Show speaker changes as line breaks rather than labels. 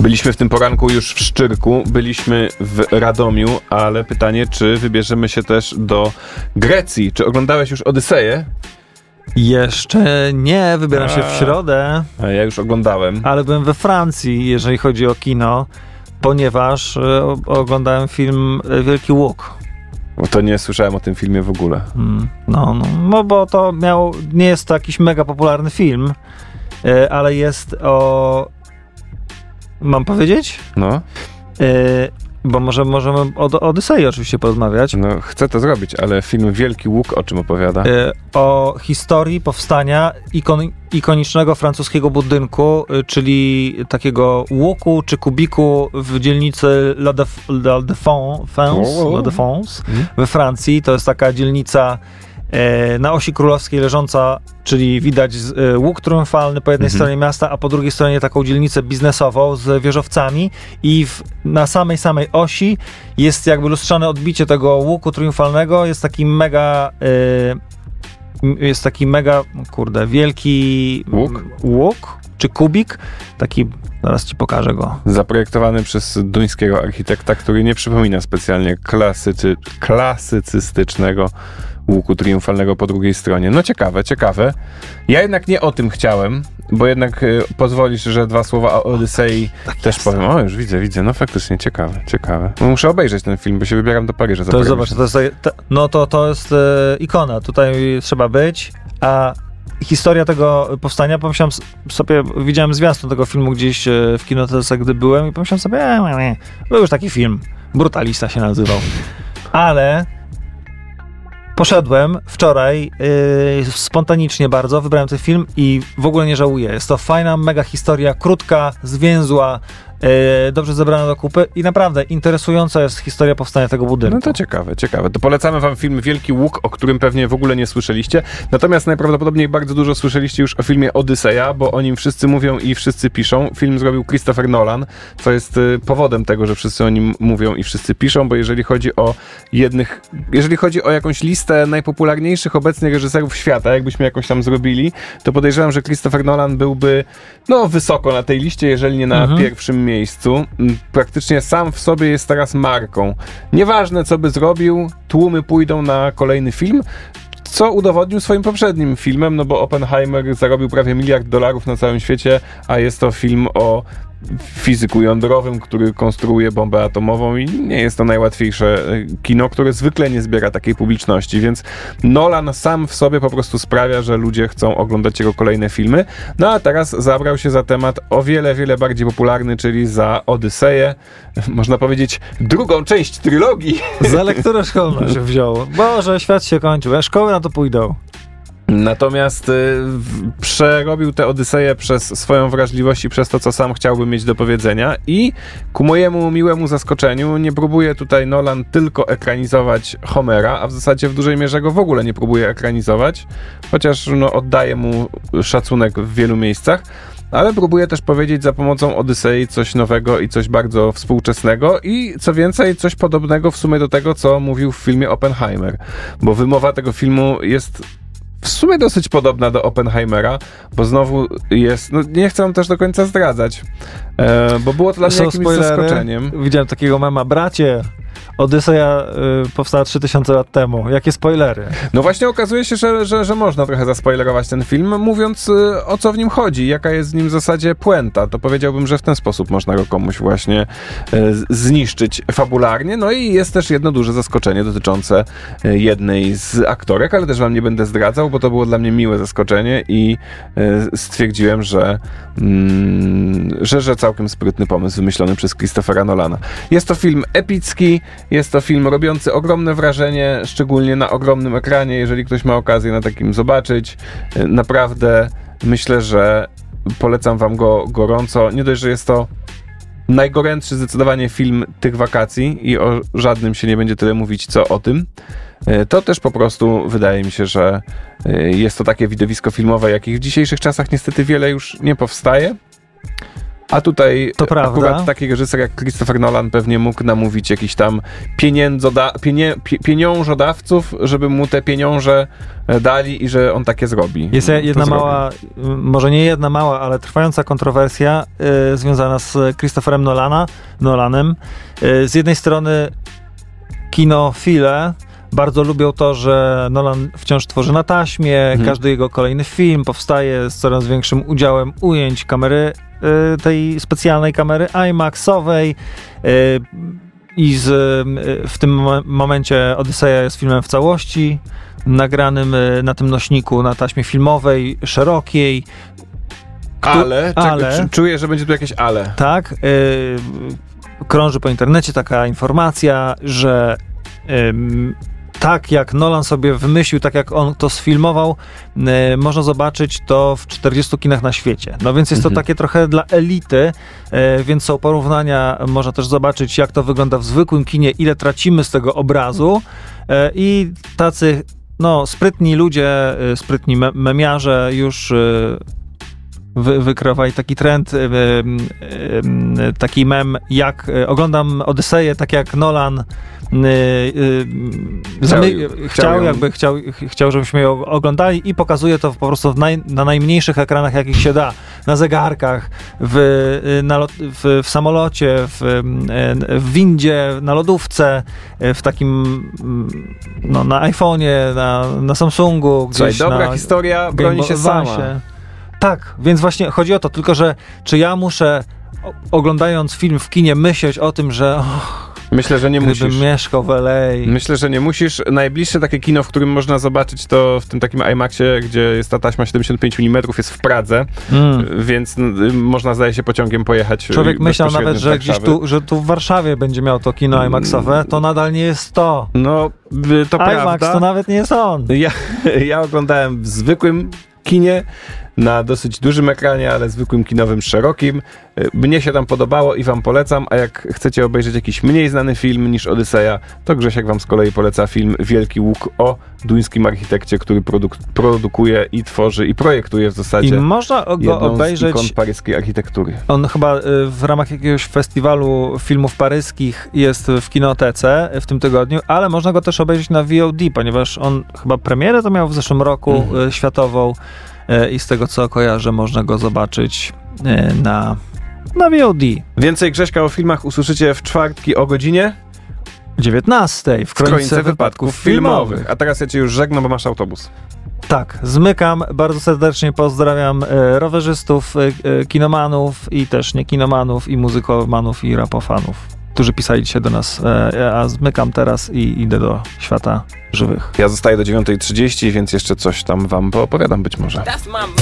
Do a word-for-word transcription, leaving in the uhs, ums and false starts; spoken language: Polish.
Byliśmy w tym poranku już w Szczyrku, byliśmy w Radomiu, ale pytanie, czy wybierzemy się też do Grecji? Czy oglądałeś już Odyseję?
Jeszcze nie, wybieram się w środę.
A ja już oglądałem.
Ale byłem we Francji, jeżeli chodzi o kino, ponieważ e, oglądałem film Wielki Łuk.
Bo to nie słyszałem o tym filmie w ogóle.
Mm, no, no, no, bo to miał, nie jest to jakiś mega popularny film, e, ale jest o... Mam powiedzieć?
No.
E, bo może możemy o Odysei oczywiście porozmawiać.
No, chcę to zrobić, ale film Wielki Łuk o czym opowiada?
E, o historii powstania ikon, ikonicznego francuskiego budynku, e, czyli takiego łuku czy kubiku w dzielnicy La, Def, La Défense,
Oh, oh.
La Défense
Hmm?
we Francji. To jest taka dzielnica e, na osi królewskiej leżąca, czyli widać z, e, łuk triumfalny po jednej
Mhm.
stronie miasta, a po drugiej stronie taką dzielnicę biznesową z wieżowcami i w, na samej samej osi jest jakby lustrzane odbicie tego łuku triumfalnego. Jest taki mega e, jest taki mega, kurde, wielki
Łuk?
łuk czy kubik, taki, zaraz ci pokażę go.
Zaprojektowany przez duńskiego architekta, który nie przypomina specjalnie klasycy, klasycystycznego łuku triumfalnego po drugiej stronie. No ciekawe, ciekawe. Ja jednak nie o tym chciałem, bo jednak y, pozwolisz, że dwa słowa o Odysei
tak
też
jest.
powiem. O, już widzę, widzę. No faktycznie ciekawe, ciekawe. No, muszę obejrzeć ten film, bo się wybieram do Paryża. za
To jest,
parę
zobacz,
miesięcy.
to jest, to, no to, to jest e, ikona, tutaj trzeba być, a historia tego powstania, pomyślałem sobie, widziałem zwiastun tego filmu gdzieś e, w kinotece, gdy byłem i pomyślałem sobie, e, e, e, był już taki film, Brutalista się nazywał, ale poszedłem wczoraj yy, spontanicznie bardzo, wybrałem ten film i w ogóle nie żałuję. Jest to fajna, mega historia, krótka, zwięzła, yy, dobrze zebrana do kupy i naprawdę interesująca jest historia powstania tego budynku.
No to ciekawe, ciekawe. To polecamy wam film Wielki Łuk, o którym pewnie w ogóle nie słyszeliście. Natomiast najprawdopodobniej bardzo dużo słyszeliście już o filmie Odyseja, bo o nim wszyscy mówią i wszyscy piszą. Film zrobił Christopher Nolan, co jest y, powodem tego, że wszyscy o nim mówią i wszyscy piszą, bo jeżeli chodzi o jednych, jeżeli chodzi o jakąś listę najpopularniejszych obecnie reżyserów świata, jakbyśmy jakąś tam zrobili, to podejrzewam, że Christopher Nolan byłby no wysoko na tej liście, jeżeli nie na
Mhm.
pierwszym miejscu. Praktycznie sam w sobie jest teraz marką. Nieważne, co by zrobił, tłumy pójdą na kolejny film, co udowodnił swoim poprzednim filmem, no bo Oppenheimer zarobił prawie miliard dolarów na całym świecie, a jest to film o fizyku jądrowym, który konstruuje bombę atomową i nie jest to najłatwiejsze kino, które zwykle nie zbiera takiej publiczności, więc Nolan sam w sobie po prostu sprawia, że ludzie chcą oglądać jego kolejne filmy. No a teraz zabrał się za temat o wiele, wiele bardziej popularny, czyli za Odyseję. Można powiedzieć drugą część trylogii.
Za lekturę szkolną się wziął. Boże, świat się kończył, a szkoły na to pójdą.
Natomiast y, w, przerobił tę Odyseję przez swoją wrażliwość i przez to, co sam chciałby mieć do powiedzenia i ku mojemu miłemu zaskoczeniu nie próbuje tutaj Nolan tylko ekranizować Homera, a w zasadzie w dużej mierze go w ogóle nie próbuje ekranizować, chociaż no, oddaje mu szacunek w wielu miejscach, ale próbuje też powiedzieć za pomocą Odysei coś nowego i coś bardzo współczesnego i co więcej, coś podobnego w sumie do tego, co mówił w filmie Oppenheimer, bo wymowa tego filmu jest w sumie dosyć podobna do Oppenheimera, bo znowu jest, no nie chcę wam też do końca zdradzać, e, bo było to dla mnie
Są
jakimś
spoilery.
zaskoczeniem.
Widziałem takiego mema, bracie, Odyseja y, powstała trzy tysiące lat temu. Jakie spoilery?
No właśnie okazuje się, że, że, że można trochę zaspoilerować ten film, mówiąc y, o co w nim chodzi, jaka jest w nim w zasadzie puenta. To powiedziałbym, że w ten sposób można go komuś właśnie y, zniszczyć fabularnie. No i jest też jedno duże zaskoczenie dotyczące y, jednej z aktorek, ale też wam nie będę zdradzał, bo to było dla mnie miłe zaskoczenie i y, stwierdziłem, że, mm, że, że całkiem sprytny pomysł wymyślony przez Christophera Nolana. Jest to film epicki, jest to film robiący ogromne wrażenie, szczególnie na ogromnym ekranie, jeżeli ktoś ma okazję na takim zobaczyć. Naprawdę myślę, że polecam wam go gorąco. Nie dość, że jest to najgorętszy zdecydowanie film tych wakacji i o żadnym się nie będzie tyle mówić, co o tym. To też po prostu wydaje mi się, że jest to takie widowisko filmowe, jakich w dzisiejszych czasach niestety wiele już nie powstaje. A tutaj
to prawda.
Akurat taki reżyser jak Christopher Nolan pewnie mógł namówić jakichś tam pieniędzoda- pienie- pie- pieniążodawców, żeby mu te pieniądze dali i że on takie zrobi.
Jest jedna
zrobi.
mała, może nie jedna mała, ale trwająca kontrowersja y, związana z Christopherem Nolana, Nolanem. Y, z jednej strony kinofile bardzo lubią to, że Nolan wciąż tworzy na taśmie, mhm. każdy jego kolejny film powstaje z coraz większym udziałem ujęć kamery, y, tej specjalnej kamery IMAXowej y, i z, y, w tym momencie Odyseja jest filmem w całości, nagranym y, na tym nośniku, na taśmie filmowej, szerokiej.
Ale,
ale
czek- czuję, że będzie tu jakieś ale.
Tak, y, krąży po internecie taka informacja, że y, tak jak Nolan sobie wymyślił, tak jak on to sfilmował, y, można zobaczyć to w czterdziestu kinach na świecie. No więc jest to
Mhm.
takie trochę dla elity, y, więc są porównania, można też zobaczyć, jak to wygląda w zwykłym kinie, ile tracimy z tego obrazu y, i tacy no, sprytni ludzie, y, sprytni me- memiarze już y, wy, wykreowali taki trend, y, y, y, taki mem, jak y, oglądam Odyseję, tak jak Nolan y, y,
Chciał-
zamy-
chciał
chciał,
ją-
jakby chciał, ch- chciał, żebyśmy ją oglądali i pokazuje to po prostu w naj, na najmniejszych ekranach, jakich się da. Na zegarkach, w, y, na lot, w, w samolocie, w, y, w windzie, na lodówce, y, w takim mm, no, na iPhone'ie, na, na Samsungu,
Słuchaj,
gdzieś
dobra
na
historia broni się
Game
sama.
Advance. Tak, więc właśnie chodzi o to, tylko że czy ja muszę o, oglądając film w kinie myśleć o tym, że och,
Myślę, że nie
gdybym
musisz.
mieszkał w L A.
Myślę, że nie musisz. Najbliższe takie kino, w którym można zobaczyć to w tym takim IMAXie, gdzie jest ta taśma siedemdziesiąt pięć milimetrów, jest w Pradze,
Mm.
więc n- można, zdaje się, pociągiem pojechać.
Człowiek myślał
bezpośrednio
nawet,
z
że gdzieś
Warszawy.
tu, że tu w Warszawie będzie miał to kino IMAXowe, to nadal nie jest to.
No, y, to
IMAX
prawda.
to nawet nie jest on.
Ja, ja oglądałem w zwykłym kinie, na dosyć dużym ekranie, ale zwykłym kinowym, szerokim. Mnie się tam podobało i wam polecam, a jak chcecie obejrzeć jakiś mniej znany film niż Odyseja, to Grzesiek wam z kolei poleca film Wielki Łuk o duńskim architekcie, który produk- produkuje i tworzy i projektuje w zasadzie
I można go
jedną
obejrzeć.
z ikon paryskiej architektury.
On chyba y, w ramach jakiegoś festiwalu filmów paryskich jest w kinotece w tym tygodniu, ale można go też obejrzeć na V O D, ponieważ on chyba premierę to miał w zeszłym roku
Mhm.
y, światową y, i z tego co kojarzę można go zobaczyć y, na, na V O D.
Więcej Grześka o filmach usłyszycie w czwartki o godzinie
dziewiętnastej w
w
Kronice
Kronice Wypadków Filmowych. A teraz ja cię już żegnam, bo masz autobus.
Tak, zmykam. Bardzo serdecznie pozdrawiam e, rowerzystów, e, e, kinomanów i też nie kinomanów, i muzykomanów, i rapofanów, którzy pisali dzisiaj do nas, e, a zmykam teraz i idę do świata żywych.
Ja zostaję do dziewiątej trzydzieści, więc jeszcze coś tam wam poopowiadam być może.
That's my